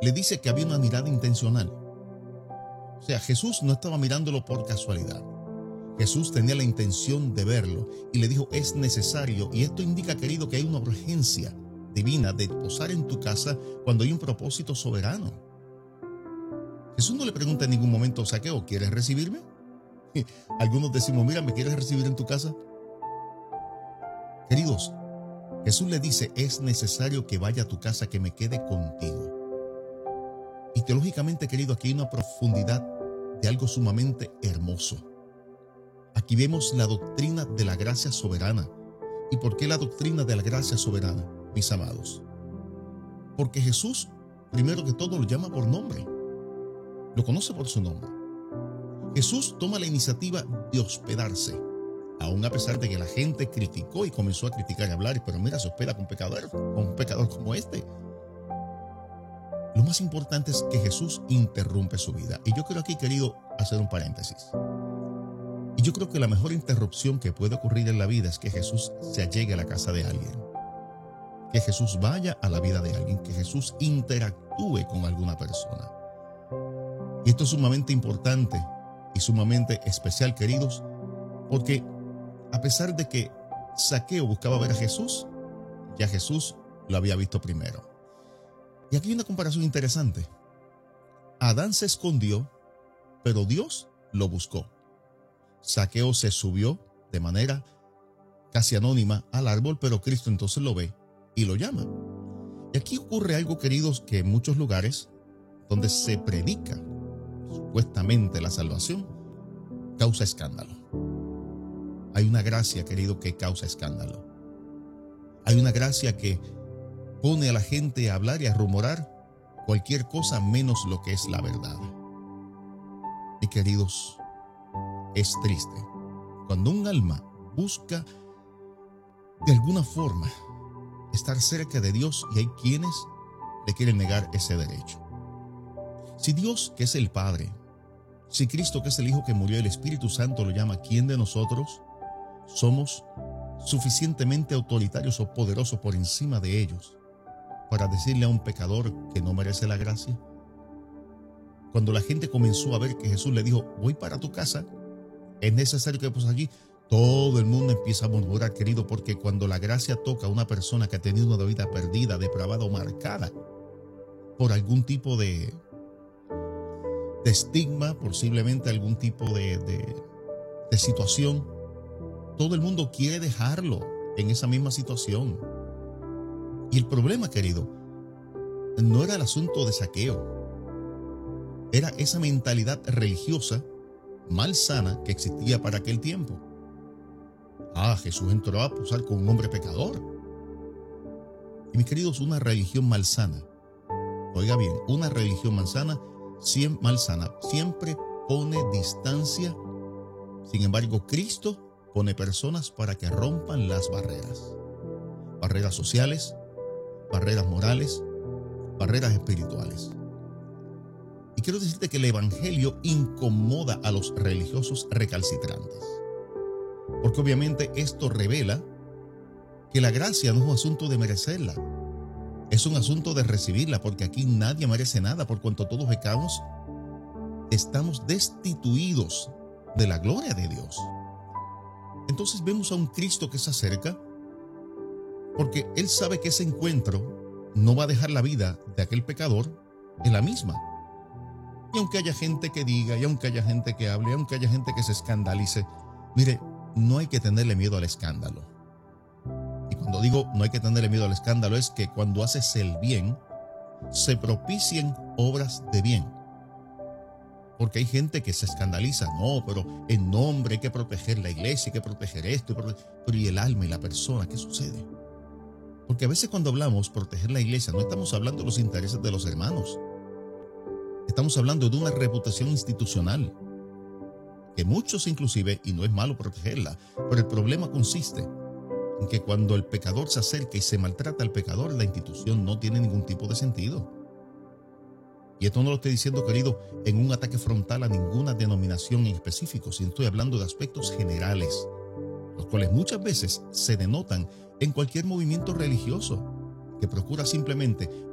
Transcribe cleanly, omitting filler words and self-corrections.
le dice que había una mirada intencional. O sea, Jesús no estaba mirándolo por casualidad. Jesús tenía la intención de verlo y le dijo, es necesario, y esto indica, querido, que hay una urgencia divina de posar en tu casa cuando hay un propósito soberano. Jesús no le pregunta en ningún momento, Zaqueo, ¿quieres recibirme? Algunos decimos, mira, ¿me quieres recibir en tu casa? Queridos, Jesús le dice, es necesario que vaya a tu casa, que me quede contigo. Y teológicamente, querido, aquí hay una profundidad de algo sumamente hermoso. Aquí vemos la doctrina de la gracia soberana. ¿Y por qué la doctrina de la gracia soberana, mis amados? Porque Jesús, primero que todo, lo llama por nombre. Lo conoce por su nombre. Jesús toma la iniciativa de hospedarse, aún a pesar de que la gente criticó y comenzó a criticar y hablar, pero mira, se hospeda con un pecador como este. Lo más importante es que Jesús interrumpe su vida. Y yo quiero aquí, querido, hacer un paréntesis. Y yo creo que la mejor interrupción que puede ocurrir en la vida es que Jesús se allegue a la casa de alguien. Que Jesús vaya a la vida de alguien, que Jesús interactúe con alguna persona. Y esto es sumamente importante y sumamente especial, queridos, porque a pesar de que Zaqueo buscaba ver a Jesús, ya Jesús lo había visto primero. Y aquí hay una comparación interesante. Adán se escondió, pero Dios lo buscó. Zaqueo se subió de manera casi anónima al árbol, pero Cristo entonces lo ve y lo llama. Y aquí ocurre algo, queridos, que en muchos lugares donde se predica supuestamente la salvación, causa escándalo. Hay una gracia, querido, que causa escándalo. Hay una gracia que pone a la gente a hablar y a rumorar cualquier cosa menos lo que es la verdad. Y queridos, es triste cuando un alma busca de alguna forma estar cerca de Dios y hay quienes le quieren negar ese derecho. Si Dios, que es el Padre, si Cristo, que es el Hijo que murió, y el Espíritu Santo lo llama, ¿quién de nosotros somos suficientemente autoritarios o poderosos por encima de ellos para decirle a un pecador que no merece la gracia? Cuando la gente comenzó a ver que Jesús le dijo, voy para tu casa, es necesario que pues allí, todo el mundo empieza a murmurar, querido, porque cuando la gracia toca a una persona que ha tenido una vida perdida, depravada o marcada por algún tipo de estigma, posiblemente algún tipo de situación, todo el mundo quiere dejarlo en esa misma situación. Y el problema, querido, no era el asunto de Zaqueo, era esa mentalidad religiosa malsana que existía para aquel tiempo. Jesús entró a posar con un hombre pecador. Y mis queridos, una religión malsana, oiga bien, una religión malsana siempre pone distancia. Sin embargo, Cristo pone personas para que rompan las barreras. Barreras sociales, barreras morales, barreras espirituales. Y quiero decirte que el evangelio incomoda a los religiosos recalcitrantes. Porque obviamente esto revela que la gracia no es un asunto de merecerla. Es un asunto de recibirla, porque aquí nadie merece nada, por cuanto todos pecamos, estamos destituidos de la gloria de Dios. Entonces vemos a un Cristo que se acerca, porque Él sabe que ese encuentro no va a dejar la vida de aquel pecador en la misma. Y aunque haya gente que diga, y aunque haya gente que hable, y aunque haya gente que se escandalice, mire, no hay que tenerle miedo al escándalo. Y cuando digo no hay que tenerle miedo al escándalo, es que cuando haces el bien, se propicien obras de bien. Porque hay gente que se escandaliza, no, pero en nombre hay que proteger la iglesia, hay que proteger esto, pero ¿y el alma y la persona? ¿Qué sucede? Porque a veces cuando hablamos proteger la iglesia, no estamos hablando de los intereses de los hermanos. Estamos hablando de una reputación institucional, que muchos inclusive, y no es malo protegerla, pero el problema consiste en que cuando el pecador se acerca y se maltrata al pecador, la institución no tiene ningún tipo de sentido. Y esto no lo estoy diciendo, querido, en un ataque frontal a ninguna denominación en específico, sino estoy hablando de aspectos generales, los cuales muchas veces se denotan en cualquier movimiento religioso que procura simplemente